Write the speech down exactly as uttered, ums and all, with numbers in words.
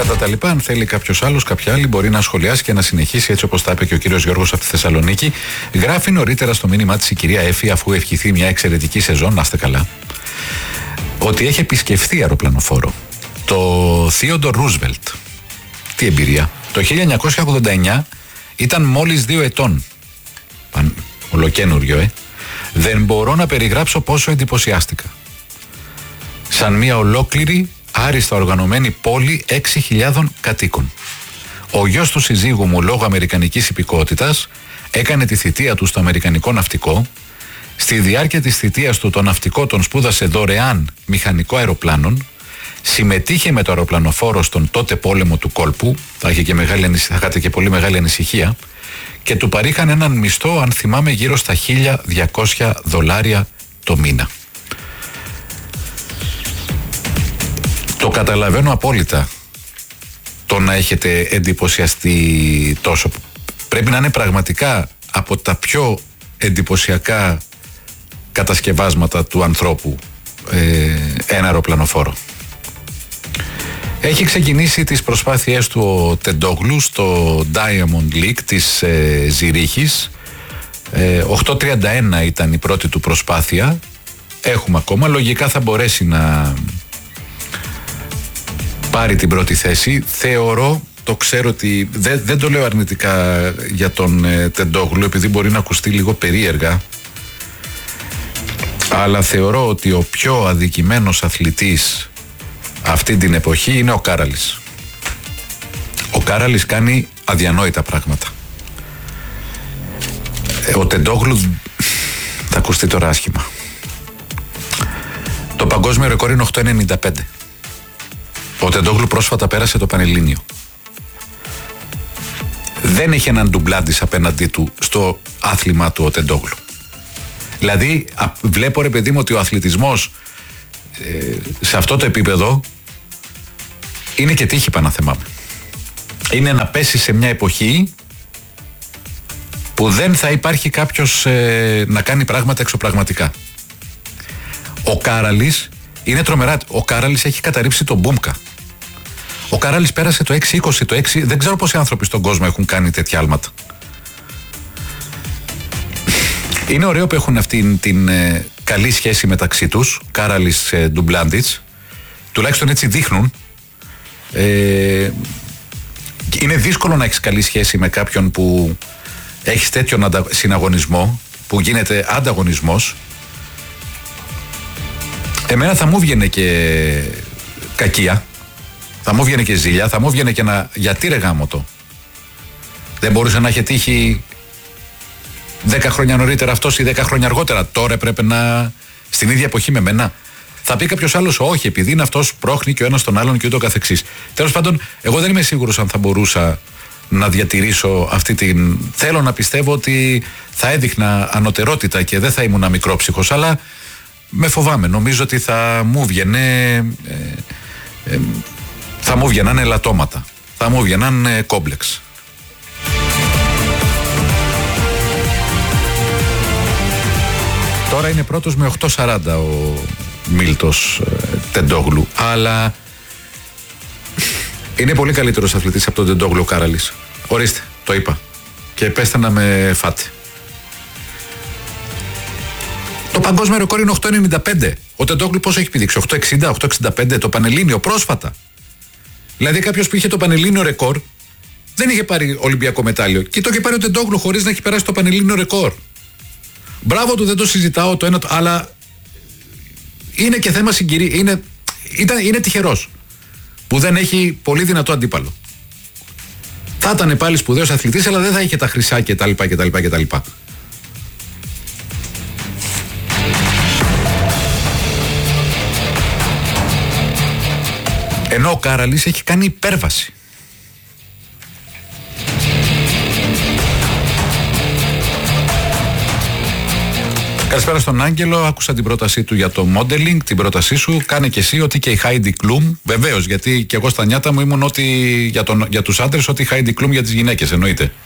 κατά τα λοιπά. Αν θέλει κάποιος άλλος, κάποια άλλη, μπορεί να σχολιάσει και να συνεχίσει έτσι όπως τα είπε και ο κύριος Γιώργος από τη Θεσσαλονίκη. Γράφει νωρίτερα στο μήνυμά της η κυρία Έφη, αφού ευχηθεί μια εξαιρετική σεζόν, να είστε καλά, ότι έχει επισκεφθεί αεροπλανοφόρο το Theodore Roosevelt. Τι εμπειρία. Το χίλια εννιακόσια ογδόντα εννιά ήταν μόλις δύο ετών. Παν, ολοκένουργιο, ε. Δεν μπορώ να περιγράψω πόσο εντυπωσιάστηκα. Σαν μια ολόκληρη, άριστα οργανωμένη πόλη έξι χιλιάδων κατοίκων. Ο γιος του συζύγου μου, λόγω αμερικανικής υπηκότητας, έκανε τη θητεία του στο αμερικανικό ναυτικό. Στη διάρκεια της θητείας του, το ναυτικό τον σπούδασε δωρεάν μηχανικό αεροπλάνων. Συμμετείχε με το αεροπλανοφόρο στον τότε πόλεμο του κόλπου. Θα είχε και, μεγάλη, θα είχατε και πολύ μεγάλη ανησυχία. Και του παρήχαν έναν μισθό, αν θυμάμαι, γύρω στα χίλια διακόσια δολάρια το μήνα. Το καταλαβαίνω απόλυτα το να έχετε εντυπωσιαστεί τόσο. Πρέπει να είναι πραγματικά από τα πιο εντυπωσιακά κατασκευάσματα του ανθρώπου ε, ένα αεροπλανοφόρο. Έχει ξεκινήσει τις προσπάθειές του ο Τεντόγλου στο Diamond League της ε, Ζηρίχης. ε, οκτώ τριάντα ένα ήταν η πρώτη του προσπάθεια. Έχουμε ακόμα, λογικά θα μπορέσει να πάρει την πρώτη θέση. Θεωρώ, το ξέρω ότι δεν, δεν το λέω αρνητικά για τον ε, Τεντόγλου, επειδή μπορεί να ακουστεί λίγο περίεργα, αλλά θεωρώ ότι ο πιο αδικημένος αθλητής αυτή την εποχή είναι ο Κάραλης. Ο Κάραλης κάνει αδιανόητα πράγματα. ε, Ο Τεντόγλου θα ακουστεί τώρα άσχημα. Το παγκόσμιο ρεκόρ είναι οκτώ ενενήντα πέντε. Ο Τεντόγλου πρόσφατα πέρασε το Πανελλήνιο. Δεν έχει έναν ντουμπλάντης απέναντί του στο άθλημα του ο Τεντόγλου. Δηλαδή βλέπω, ρε παιδί μου, ότι ο αθλητισμός ε, σε αυτό το επίπεδο είναι και τύχη, παναθεμάμαι. Είναι να πέσει σε μια εποχή που δεν θα υπάρχει κάποιος ε, να κάνει πράγματα εξωπραγματικά. Ο Κάραλης είναι τρομερά. Ο Κάραλης έχει καταρρύψει τον Μπούμκα. Ο Κάραλης πέρασε το έξι είκοσι, το έξι. Δεν ξέρω πόσοι άνθρωποι στον κόσμο έχουν κάνει τέτοια άλματα. Είναι ωραίο που έχουν αυτή την, την ε, καλή σχέση μεταξύ τους, Κάραλης ε, Ντουμπλάντιτς. Τουλάχιστον έτσι δείχνουν. Ε, είναι δύσκολο να έχεις καλή σχέση με κάποιον που έχεις τέτοιον αντα, συναγωνισμό, που γίνεται ανταγωνισμός. Εμένα θα μου βγαινε και κακία, θα μου βγαινε και ζήλια, θα μου βγαινε και να... Γιατί ρε γάμο το. Δεν μπορούσε να έχει τύχει δέκα χρόνια νωρίτερα αυτός ή δέκα χρόνια αργότερα. Τώρα έπρεπε να... στην ίδια εποχή με μένα. Θα πει κάποιος άλλος, όχι, επειδή είναι αυτός, πρόχνει και ο ένας τον άλλον και ούτω καθεξής. Τέλος πάντων, εγώ δεν είμαι σίγουρος αν θα μπορούσα να διατηρήσω αυτή την... Θέλω να πιστεύω ότι θα έδειχνα ανωτερότητα και δεν θα ήμουν μικρόψυχος, αλλά με φοβάμαι. Νομίζω ότι θα μου βγαινε... Ε, ε, θα μου βγαιναν ελαττώματα. Θα μου βγαιναν ε, κόμπλεξ. Τώρα είναι πρώτος με οκτώ σαράντα ο Μίλτος ε, Τεντόγλου, αλλά είναι πολύ καλύτερος αθλητής από τον Τεντόγλου ο Κάραλης. Ορίστε, το είπα. Και πέστε να με φάτε. Το παγκόσμιο ρεκόρ είναι οκτώ ενενήντα πέντε. Ο Τεντόγλου πόσο έχει πηδήξει? οκτώ εξήντα, οκτώ εξήντα πέντε το Πανελλήνιο πρόσφατα. Δηλαδή κάποιος που είχε το Πανελλήνιο ρεκόρ δεν είχε πάρει Ολυμπιακό μετάλλιο. Και το είχε πάρει ο Τεντόγλου χωρίς να έχει περάσει το Πανελλήνιο ρεκόρ. Μπράβο του, δεν το συζητάω το ένα, αλλά είναι και θέμα συγκυρία. Είναι, ήταν, είναι τυχερός που δεν έχει πολύ δυνατό αντίπαλο. Θα ήταν πάλι σπουδαίος αθλητής, αλλά δεν θα είχε τα χρυσά κτλ. κτλ, κτλ. Ενώ ο Κάραλης έχει κάνει υπέρβαση. Καλησπέρα στον Άγγελο. Άκουσα την πρότασή του για το modeling, την πρότασή σου. Κάνε και εσύ ότι και η Heidi Klum. Βεβαίως, γιατί και εγώ στα νιάτα μου ήμουν ότι για, τον, για τους άντρες, ότι η Heidi Klum για τις γυναίκες, εννοείται.